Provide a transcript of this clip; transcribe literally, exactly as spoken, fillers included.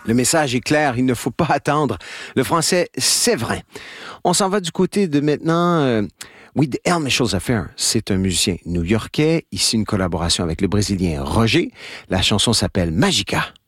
Le message est clair, il ne faut pas attendre. Le français, c'est vrai. On s'en va du côté de maintenant... Euh, oui, The El Mitchell's Affair, c'est un musicien new-yorkais. Ici, une collaboration avec le Brésilien Roger. La chanson s'appelle Magica.